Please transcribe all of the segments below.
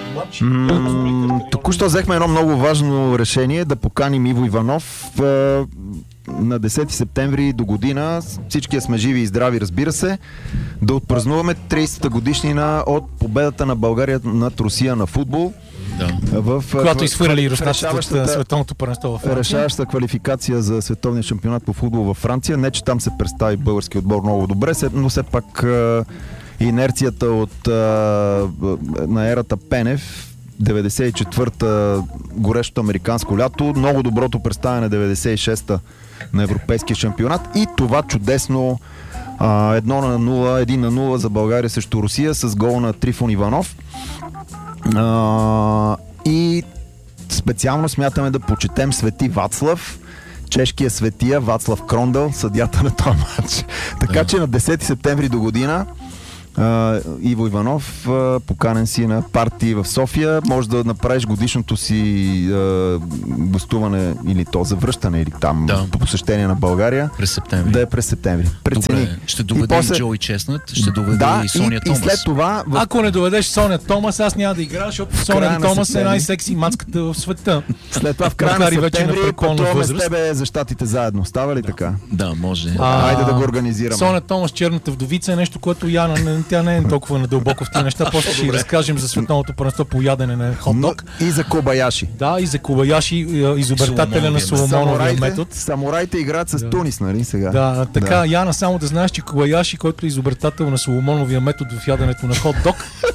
матч. Току-що взехме едно много важно решение да поканим Иво Иванов на 10 септември до година. Всички сме живи и здрави, разбира се, да отпразнуваме 30-та годишнина от победата на България над Русия на футбол. Да. Когато изхвърли руснаците от световното първенство във Франция. Решаваща квалификация за световния шампионат по футбол във Франция. Не, че там се представи български отбор много добре, но все пак инерцията на ерата Пенев, 94-та горещото американско лято, много доброто представяне 96-та на европейския шампионат и това чудесно 1-0 за България срещу Русия с гол на Трифон Иванов. И специално смятаме да почетем Свети Вацлав, чешкия светия Вацлав Крондъл, съдията на този матч. Така че на 10 септември до година Иво Иванов, поканен си на парти в София, може да направиш годишното си гостуване или то завръщане или там по посещение на България. През септември. Да е през септември. Прецени. Добре. Ще доведе и Джои Честнат, ще доведе и Соня Томас. И след това... Ако не доведеш Соня Томас, аз няма да играя, защото Соня Томас е най-секси мацката в света. След това в края на септември пътуваме с тебе за щатите заедно. Става ли така? Да, може. Хайде да го организираме. Соня Томас, черната вдовица е нещо, което Яна, тя не е толкова надълбоко в тези неща. После ще разкажем за световното първенство по ядене на хот-дог. И за Кобаяши. Да, и за Кобаяши, изобретателя на Соломоновия метод. Самураите играят с Тунис, нали сега? Да, така, Яна, само да знаеш, че Кобаяши, който е изобретател на Соломоновия метод в яденето на хот-дог,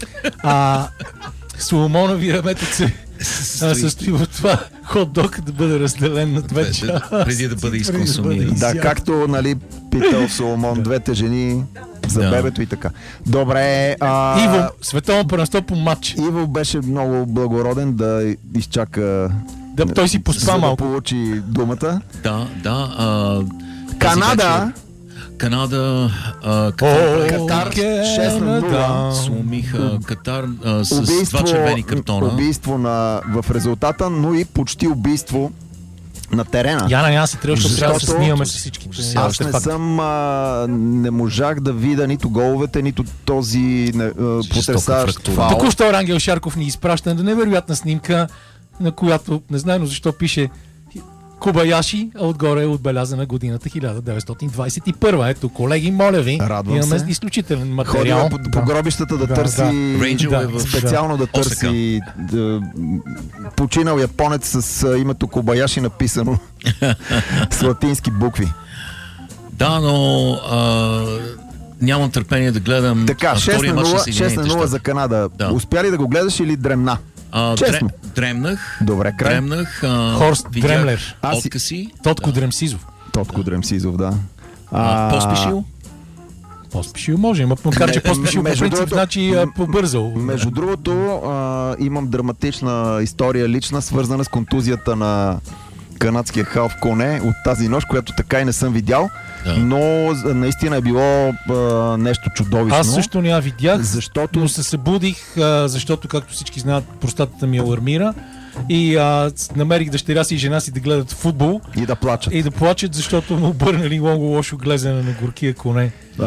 Соломоновия метод се състои в това хот-дог да бъде разделен на две части. Преди да бъде изконсумиран. Да, както, нали, питал Соломон двете жени за бебето и така. Добре. Иво, световно първенство по матч. Иво беше много благороден да изчака. Той си поспа малко. Да получи думата. Да. Канада, Катар 6-0 сломиха Катар с два червени картона. Убийство в резултата, но и почти убийство на терена. Яна, няма си трябва да се снимаме с всички. Аз не можах да видя нито головете, нито този потресаващ фаул. Току-що Рангел Шарков ни изпраща на невероятна снимка, на която не знам защо пише Кобаяши, а отгоре е отбелязана годината 1921. Ето, колеги, моля ви, имаме изключителен материал. Ходила по гробищата да търси, специално да търси починал японец с името Кобаяши написано с латински букви. Да, но нямам търпение да гледам втория мач на Съединените щати. 6-0 за Канада. Успя ли да го гледаш или дремна? Честно. Дремнах. Добре, край. Хорст Дремлер. Откъси. Тотко Дремсизов. Тотко Дремсизов, да. Поспешил? Поспешил може, макар че Поспешил по принцип значи побързал. Между другото, имам драматична история лична, свързана с контузията на канадския халф коне от тази нощ, която така и не съм видял. Но наистина е било нещо чудовищно. Аз също не я видях, но се събудих, защото, както всички знаят, простатата ми алармира и намерих дъщеря си и жена си да гледат футбол. И да плачат, защото му обърнали много лошо глезене на горкия коне.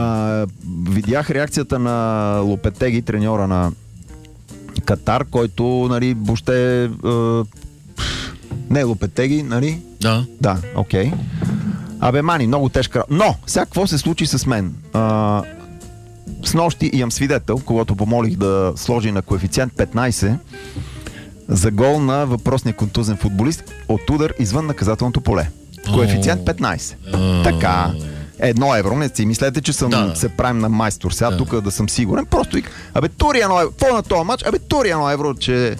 Видях реакцията на Лопетеги, треньора на Катар, който, нали, въобще... не Лопетеги, нали? Да, окей. Мани, много тежка. Но, сега какво се случи с мен? С нощи имам свидетел, когато помолих да сложи на коефициент 15 за гол на въпросния контузен футболист от удар извън наказателното поле. Коефициент 15. Така. 1 евро. Не си мислете, че се правим на майстор. Сега тук да съм сигурен. Просто тури 1 евро. Какво на този матч? Тури 1 евро, че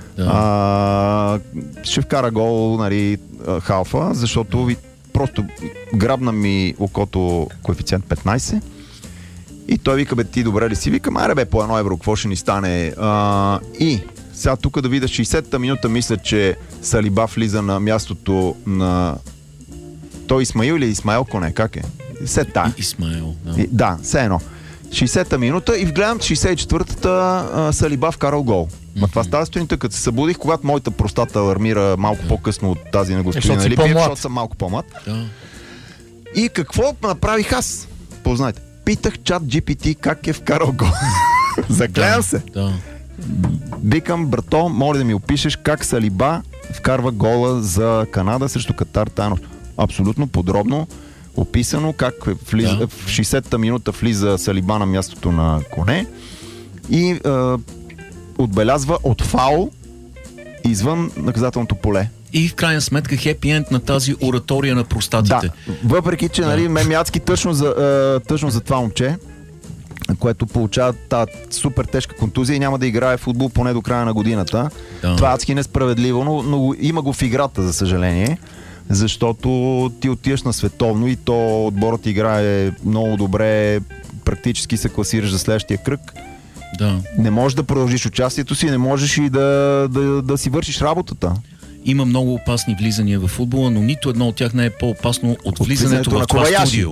ще вкара гол, нали, халфа, защото просто грабна ми окото коефициент 15 и той вика, ти добре ли си? Викам, по 1 евро, какво ще ни стане? И сега тук да видя 60-та минута, мисля, че Салиба влиза на мястото на той Исмаил или Исмаил Коне, как е? Исмаил, да, все едно. 60-та минута и вгледам 64-та Салиба вкарал гол. Това става сутринта, като се събудих, когато моята простата алармира малко по-късно от тази на господин Липиев, защото съм малко по-млад. И какво направих аз? Познайте. Питах чат GPT как е вкарал гол. Заклеям се. Викам, брато, моля да ми опишеш как Салиба вкарва гола за Канада срещу Катар тайно. Абсолютно подробно описано как в 60-та минута влиза Салиба на мястото на Коне и отбелязва от фаул извън наказателното поле. И в крайна сметка хепи енд на тази оратория на простатите. Да, въпреки че нали, ме мятски тъжно за това момче, което получава тази супер тежка контузия и няма да играе футбол поне до края на годината. Да. Това е адски несправедливо, но има го в играта, за съжаление, защото ти отиваш на световно и то отборът играе много добре, практически се класираш за следващия кръг. Да. Не можеш да продължиш участието си, не можеш и да си вършиш работата. Има много опасни влизания в футбола, но нито едно от тях не е по-опасно от влизането в това студио.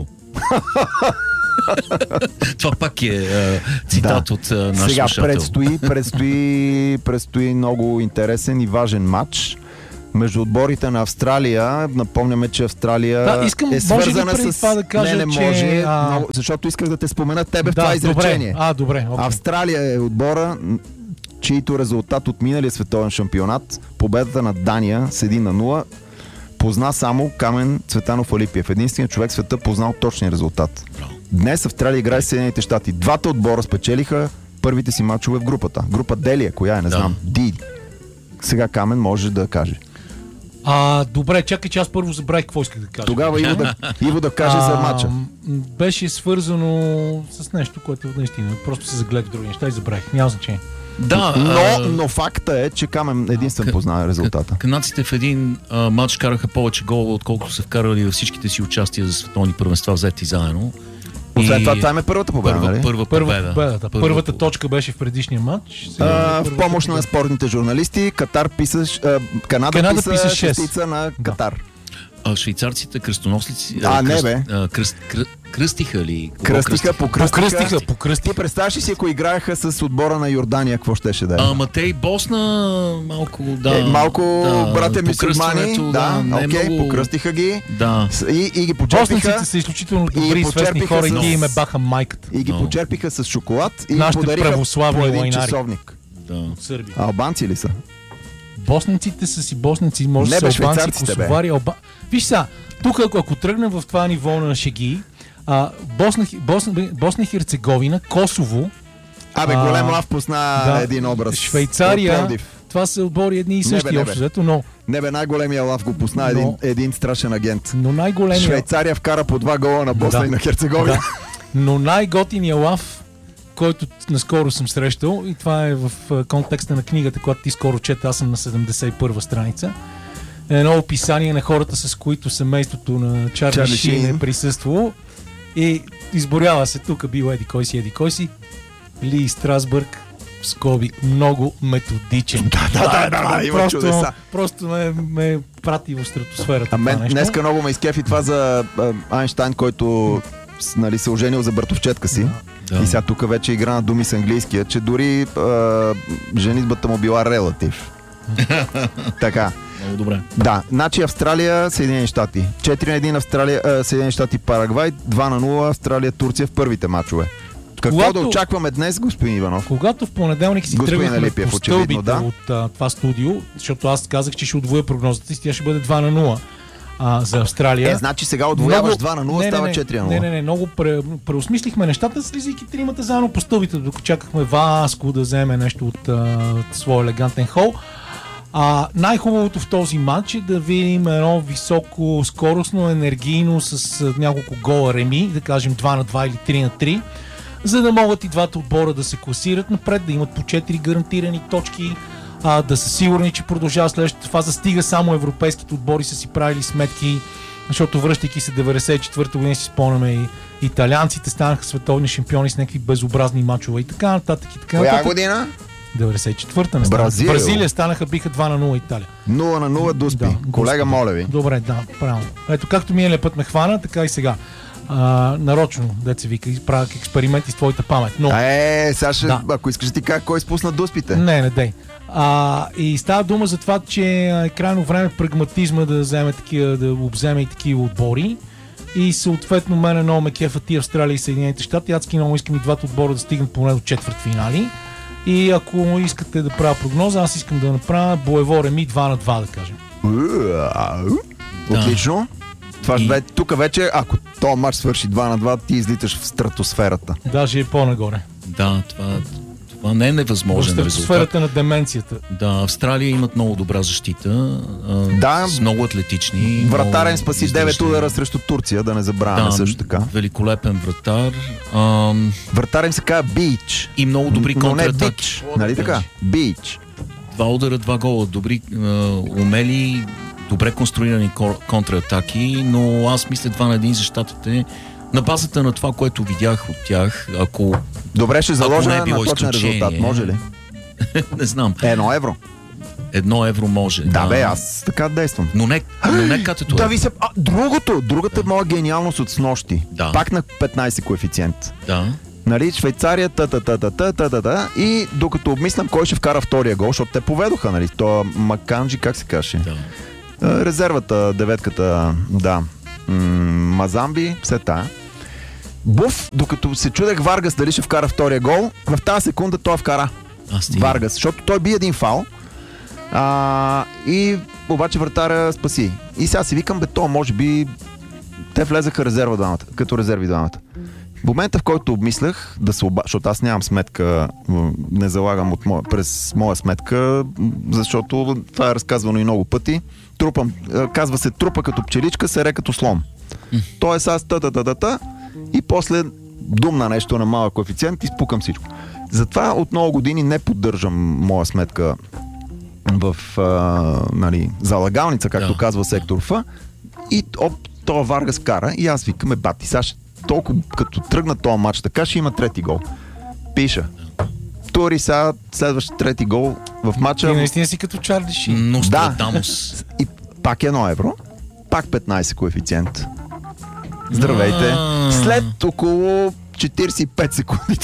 Това пак е цитат от наш слушател. Сега предстои много интересен и важен матч между отборите на Австралия. Напомняме, че Австралия искам, е свързана с... Това да кажа, не може, много, защото исках да те спомена тебе в това изречение. Добре. Okay. Австралия е отбора, чието резултат от миналия световен шампионат, победата на Дания с 1-0, позна само Камен Цветанов Алипиев. Единственият човек в света познал точния резултат. Днес Австралия играе с Съединените щати. Двата отбора спечелиха първите си мачове в групата. Група Делия, коя е, не знам. Ди. Сега Камен може да каже. Добре, чакай, че аз първо забравих какво исках да кажа. Тогава Иво да каже за матча. Беше свързано с нещо, което наистина просто се загледа в други неща и забравих. Няма значение. Да, но факта е, че Камен единствен познава резултата. Канадците в един матч караха повече голове, отколкото са вкарали във всичките си участия за световни първенства, взети заедно. Освен това е първата победа, нали? Първата точка беше в предишния матч. В помощ на спортните журналисти, Канада писа шестица на Катар. Швейцарците кръстоносници кръстиха ли? Покръстиха. Ти представяш ли си, ако играеха с отбора на Йордания, какво щеше да е? Те и Босна малко братя мюсюлмани, покръстиха ги и ги почерпиха. Боснаците са изключително добри и свестни хора и ние им баха майката. И ги почерпиха с шоколад и ги подариха по един часовник. От Сърбия. Албанци ли са? Боснаците са си боснаци, може да са албанци, косовари, Виж сега, тук ако тръгнем в това ниво на шеги, Босна и Херцеговина, Косово... голем лав пусна един образ. Швейцария, това са отбори едни и същи общо, но... най-големия лав го пусна един страшен агент. Но най-големия... Швейцария вкара по 2 гола на Босна и на Херцеговина. Но най-готиния лав, който наскоро съм срещал, и това е в контекста на книгата, която ти скоро чета, аз съм на 71-а страница, едно описание на хората, с които семейството на Чарли Шин е присъствало и изборява се тук бил еди кой си, Ли Страсбърг, в скоби, много методичен. Има чудеса. Просто ме прати в стратосферата. Днеска много ме изкефи това за Айнщайн, който се оженил за братовчетка си. И сега тук вече игра на думи с английския, че дори женитбата му била релатив. Така. Много добре. Да, значи Австралия, Съединени щати. 4-1 Австралия, Съединени щати, Парагвай, 2-0 Австралия, Турция в първите мачове. Какво да очакваме днес, господин Иванов? Когато в понеделник си тръгнахме по стълбите от това студио, защото аз казах, че ще удвоя прогнозата и тя ще бъде 2-0 за Австралия. Значи сега удвояваш 2-0, става 4-0. Не, много преосмислихме нещата, слизайки тримата заедно по стълбите, докато чакахме Васко да вземе нещо от своя елегантен хол. Най-хубавото в този матч е да видим едно високо скоростно, енергийно с няколко гола реми, да кажем 2-2 или 3-3, за да могат и двата отбора да се класират напред, да имат по 4 гарантирани точки, да са сигурни, че продължава следващата фаза. Стига само европейските отбори са си правили сметки, защото връщайки се 94-та година си спомняме и италианците станаха световни шампиони с някакви безобразни мачове и така нататък. Коя година? 94-та не Бразилия биха 2-0 Италия. 0-0 Дуспи. Колега, моля ви. Добре, правилно. Ето както миналия път ме хвана, така и сега. Нарочно, деца вика, правях експерименти с твоята памет. Но... Саша, ако искаш да ти кажа кой спусна Дуспите. Не дей. И става дума за това, че е крайно време прагматизма да обземе и такива отбори. И съответно много ме кефа и Австралия и Съединените щати. Адски много искам и двата отбора да стигнат поне до четвъртфинали. И ако искате да правя прогноза, аз искам да направя боево реми 2-2, да кажем. Отлично. Тук вече, ако този матч свърши 2-2, ти излиташ в стратосферата. Даже е по-нагоре. Да, това не е невъзможен резултат. В сферата на деменцията. Да, Австралия имат много добра защита. С много атлетични. Вратарен спаси 9 удара срещу Турция, да не забравяме също така. Великолепен вратар. Вратарен се казва Бич. И много добри контратаки. Нали така? Бич. 2 удара, 2 гола. Добри, умели, добре конструирани контратаки, но аз мисля 2-1 за Щатите. На базата на това, което видях от тях, ако... Добре, ще заложа на точен резултат. Може ли? Не знам. 1 евро. 1 евро може. Да, бе, аз така действам. Но не катето. Да ви се... Другата моя гениалност от снощи. Да. Пак на 15 коефициент. Да. Нали, Швейцария, и докато обмислям кой ще вкара втория гол, защото те поведоха, нали, то Маканджи, как се каже? Да. Резервата, деветката, да. Мазамби, все тая. Буф, докато се чудех Варгас дали ще вкара втория гол, в тази секунда той вкара Варгас, защото той би един фал и обаче вратаря спаси. И сега си викам, то може би те влезаха резерва двамата, като резерви двамата. В момента, в който обмислях да се защото аз нямам сметка, не залагам през моя сметка, защото това е разказвано и много пъти. Казва се трупа като пчеличка, сере като слон. Тоест аз и после думна нещо на малък коефициент и спукам всичко. Затова от много години не поддържам моя сметка в залагалница, както казва сектор Ф. И това Варгас кара и аз викаме, бати, Саш, толкова като тръгна този матч, така ще има трети гол. Пиша. Тури сега следващ трети гол в матча. Ти наистина си като Чарли Ши. Нострадамус. И пак 1 евро, пак 15 коефициент. Здравейте. След около 45 секунди.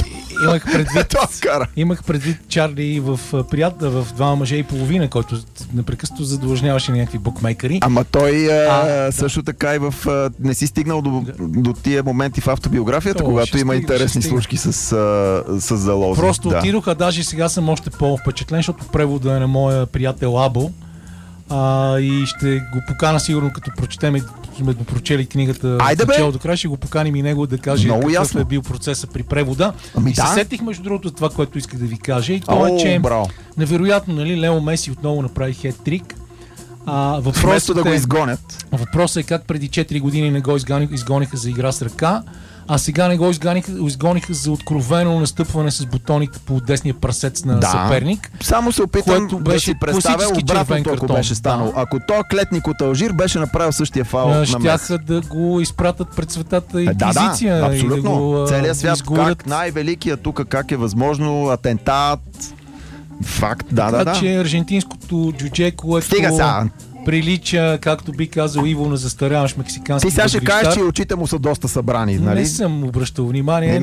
Имах предвид Чарли в Двама мъже и половина, който непрекъснато задлъжняваше някакви букмейкъри. Ама той също така и не си стигнал до тия моменти в автобиографията, когато има интересни случки с залози. Просто отидох, даже сега съм още по-впечатлен, защото превода е на моя приятел Або. И ще го покана сигурно, като прочетем и сме го прочели книгата от начало до края, ще го поканим и него да каже какъв е бил процеса при превода. Се сетих между другото това, което исках да ви кажа, и това е, че невероятно, нали, Лео Меси отново направи хет-трик. Вместо да го изгонят. Въпросът е как преди 4 години не го изгониха за игра с ръка, а сега не го изгониха за откровено настъпване с бутоните по десния прасец на съперник. Само се опитам да си представя обратното, ако беше станало. Ако този клетник от Алжир беше направил същия фаул на Меси. Щяха да го изпратят пред светата инквизиция. Абсолютно. Целият свят, как най-великия тук, как е възможно, атентат, факт, така че аржентинското джудже, което прилича, както би казал Иво, на застаряваш мексикански. Ти сега ще кажеш, че очите му са доста събрани, нали? Не съм обръщал внимание,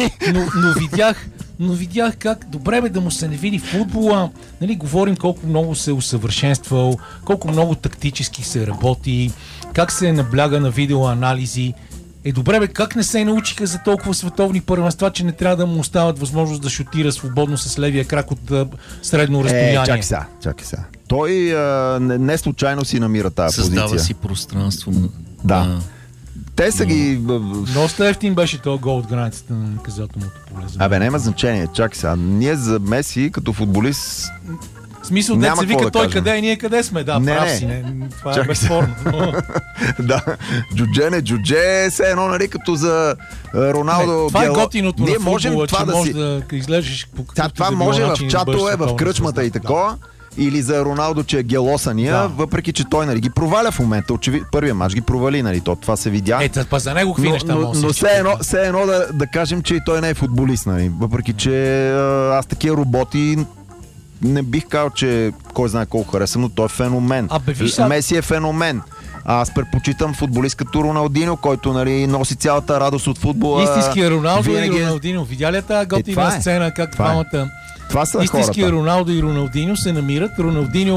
но видях как добре бе да му се не види футбола. Нали, говорим колко много се е усъвършенствал, колко много тактически се работи, как се набляга на видеоанализи. Добре бе, как не се научиха за толкова световни първенства, че не трябва да му остават възможност да шутира свободно с левия крак от средно разстояние? Чакай сега. Той не случайно си намира тази позиция. Създава си пространство. Да. Те са ги... Доста ефтин беше този гол от границата на наказателното поле. Няма значение. Чакай сега. Ние за Меси като футболист... В смисъл, дет се вика той къде и ние къде сме. Да, прав си. Това е безспорно. Да. Джудже, все едно, нали, като за Роналдо. Това е готиното на футбола, че може да излезеш по какъвто това може в чатове, в кръчмата и такова. Или за Роналдо, че е гелосания, въпреки че той, нали, ги проваля в момента. Първия мач ги провали, нали, това се видя. За него какви неща може. Но все едно да кажем, че и той не е футболист, нали. Въпреки че аз такива роботи не бих казал, че кой знае колко харесвам, но той е феномен. Меси е феномен. Аз предпочитам футболист като Роналдиньо, който, нали, носи цялата радост от футбола. Истинския Роналдо и Роналдиньо. Видя ли тази готина сцена, как двамата? Истинския Роналдо и Роналдиньо се намират. Роналдиньо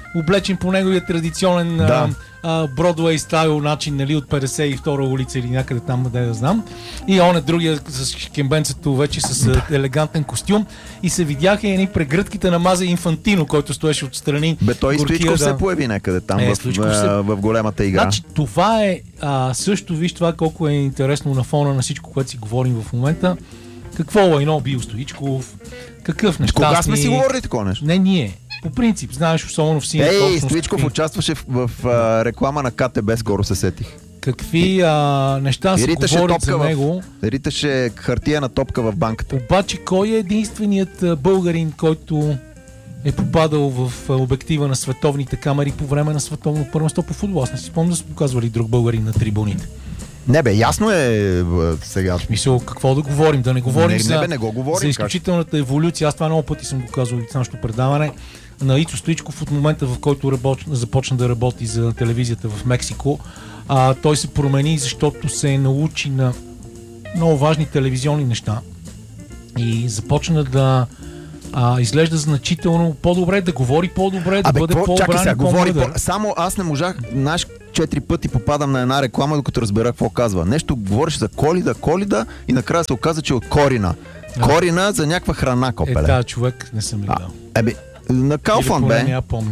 облечен по неговия традиционен Бродуей стайл начин, нали, от 52-а улица или някъде там, къде да знам. И он е другия с кембенцето вече с елегантен костюм. И се видяха едни прегръдките на Мазе Инфантино, който стоеше отстрани. Той и Стоичков се появи някъде там в голямата игра. Значи, това е също, виж това колко е интересно на фона на всичко, което си говорим в момента. Какво едно бил Стоичков, какъв нещастни... Кога сме си говорили такова нещо? Не ние. По принцип, знаеш, особено в синята общност. Стоичков участваше в реклама на КТБ, скоро се сетих. Какви неща се говорят за него. Риташе хартияна топка в банката. Обаче кой е единственият българин, който е попадал в обектива на световните камери по време на световно първенство по футбол? Аз не си спомням да са показвали друг българин на трибуните. Не бе, ясно е сега. В смисъл, какво да говорим? Да не говорим не го говорим, за изключителната еволюция. Аз това много пъти съм го казал в нашото предаване. На Ицо Стоичков от момента, в който започна да работи за телевизията в Мексико, той се промени, защото се научи на много важни телевизионни неща и започна да изглежда значително по-добре, да говори по-добре, да бъде по-обран и по-мъдър. Само аз не можах, 4 пъти попадам на една реклама, докато разбера какво казва. Нещо говориш за колида и накрая се оказа, че от корина. Корина за някаква храна, копеле. Тази човек не съм гледал. На Кауфан бе. Не я помня.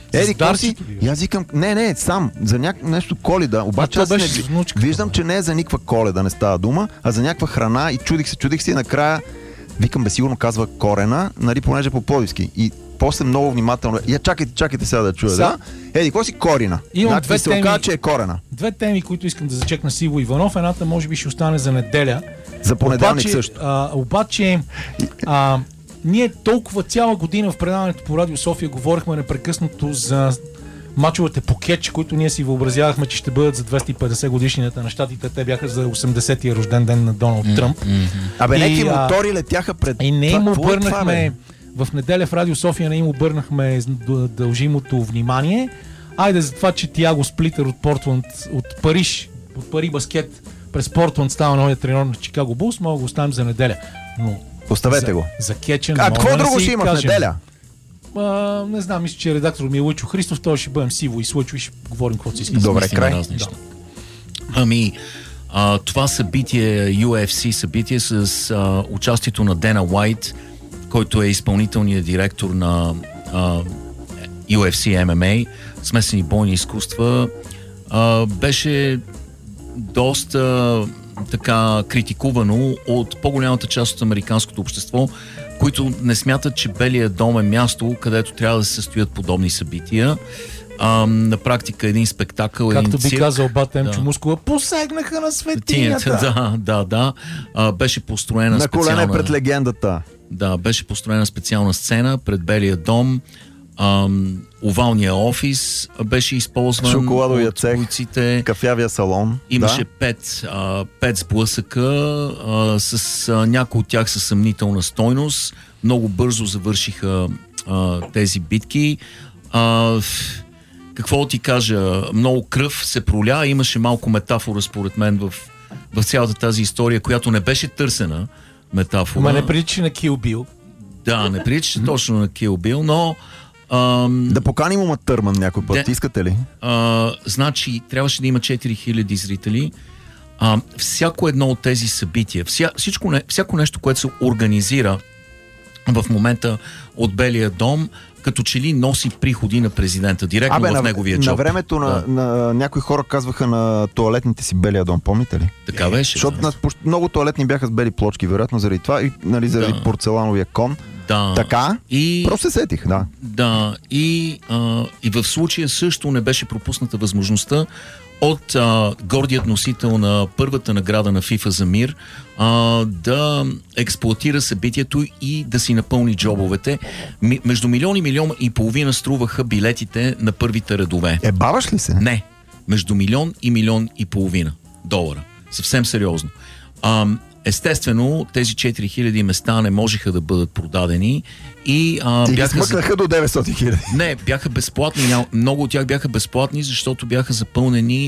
И аз викам, не, сам, за нещо Коледа, обаче аз виждам, че не е за никаква Коледа, не става дума, а за някаква храна и чудих се и накрая викам, сигурно казва корена, нали, понеже по пловдивски. И после много внимателно, чакайте сега да чуя, да? Какво си корина? Значи се оказа, че е корена. Две теми, които искам да зачекна с Иво Иванов, едната може би ще остане за неделя. За понеделник също. Обаче, ние толкова цяла година в предаването по Радио София говорихме непрекъснато за мачовете по кетч, които ние си въобразявахме, че ще бъдат за 250 годишнината на щатите. Те бяха за 80-тия рожден ден на Доналд Тръмп. Неки мотори летяха пред... И не им обърнахме... В неделя в Радио София не им обърнахме дължимото внимание. Айде за това, че Тиаго Сплитър от Портланд, от Пари баскет през Портланд става новия тренер на Чикаго Булс, мога да го оставим за неделя. Но оставете го. За кетчен. Какво друго ще има в неделя? Не знам, мисля, че редактор ми е Лъчо Христов, той ще бъдем Сиво и Слъчо и ще говорим какво си иска. Добре, край. Това събитие, UFC събитие с участието на Дана Уайт, който е изпълнителният директор на UFC MMA, смесени бойни изкуства, беше доста така критикувано от по-голямата част от американското общество, които не смятат, че Белият дом е място, където трябва да се състоят подобни събития. На практика един спектакъл, както би казал бат Емчо Мускула, посегнаха на светинята. Да. Беше построена на колене пред легендата. Да, беше построена специална сцена пред Белия дом. Овалния офис беше използван. Шоколадовия цех, кафявия салон. Имаше 5 сблъсъка, с някои от тях със съмнителна стойност. Много бързо завършиха тези битки. Какво ти кажа? Много кръв се проля. Имаше малко метафора, според мен, в цялата тази история, която не беше търсена метафора. Ма не прилича на Kill Bill. Да, не прилича точно на Kill Bill, но... да поканим Ума Търман някой път, искате ли? Значи, трябваше да има 4000 зрители. Всяко едно от тези събития, всяко нещо, което се организира в момента от Белия дом, като че ли носи приходи на президента, директно в неговия джоб. На времето на някои хора казваха на тоалетните си Белия дом, помните ли? Така беше. Защото много тоалетни бяха с бели плочки, вероятно заради това и заради порцелановия кон. Да. Така, просто се сетих, да. Да, и в случая също не беше пропусната възможността от гордият носител на първата награда на FIFA за мир да експлоатира събитието и да си напълни джобовете. Между милион и половина струваха билетите на първите редове. Баваш ли се? Не. Между $1 и $1,5 милиона. Съвсем сериозно. Естествено, тези 4000 места не можеха да бъдат продадени и бяха смъкнаха до 900 000. Не, бяха безплатни. Много от тях бяха безплатни, защото бяха запълнени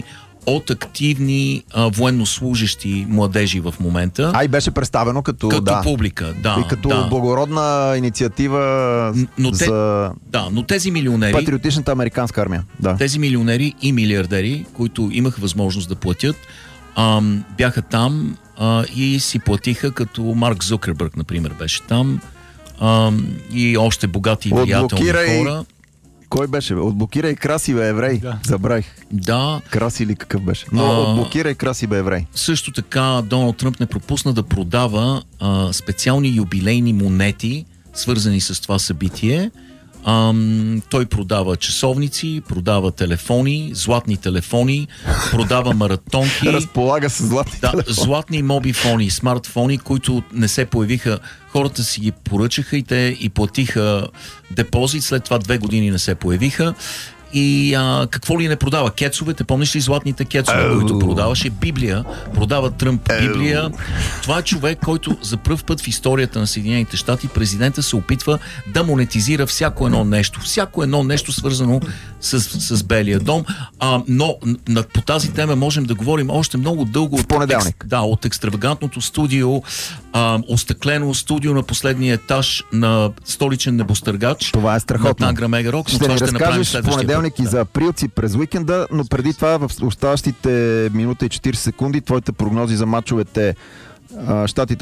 от активни военнослужащи младежи в момента. И беше представено като публика, да. И като благородна инициатива но тези милионери... Патриотичната американска армия. Да. Тези милионери и милиардери, които имаха възможност да платят, бяха там и си платиха, като Марк Зукербърг, например, беше там, и още богати и влиятелни хора. Кой беше? Отблокирай Краси, бе, еврей. Забравих. Да. Краси или какъв беше? Но отблокирай Краси, бе, еврей. Също така Доналд Тръмп не пропусна да продава специални юбилейни монети, свързани с това събитие. Той продава часовници, продава телефони, златни телефони, продава маратонки. Разполага с златни телефони. Златни мобифони, смартфони, които не се появиха. Хората си ги поръчаха и платиха депозит, след това 2 години не се появиха. И какво ли не продава? Кецовете, помниш ли златните кецове, които продаваше? Библия, продава Тръмп Библия. Това е човек, който за пръв път в историята на Съединените щати президента се опитва да монетизира всяко едно нещо свързано с Белия дом. Но по тази тема можем да говорим още много дълго. В понеделник. От екстравагантното студио, остъклено студио на последния етаж на столичен небостъргач. Това е страхотно. На Гра Рок, но това ще направим следващия и за априлци през уикенда, но преди това в оставащите минута и 40 секунди твоите прогнози за мачовете Щатите